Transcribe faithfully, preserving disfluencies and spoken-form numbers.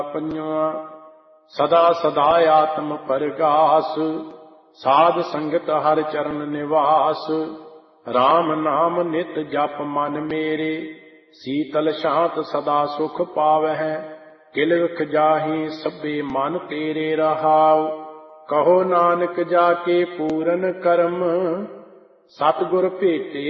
ਪੰਜਵਾਂ ਸਦਾ ਸਦਾ ਆਤਮ ਪਰਗਾਸ, ਸਾਧ ਸੰਗਤ ਹਰਿ ਚਰਨ ਨਿਵਾਸ। RAM ਨਾਮ ਨਿਤ ਜਪ ਮਨ ਮੇਰੇ, ਸੀਤਲ ਸ਼ਾਂਤ ਸਦਾ ਸੁਖ ਪਾਵਹਿ। ਕਿਲ ਵਿਖ ਜਾਹੀ ਸਭੇ ਮਨ ਤੇਰੇ ਰਹਾਉ, ਕਹੋ ਨਾਨਕ ਜਾ ਕੇ ਪੂਰਨ ਕਰਮ। ਸਤਿਗੁਰ ਭੇਟੇ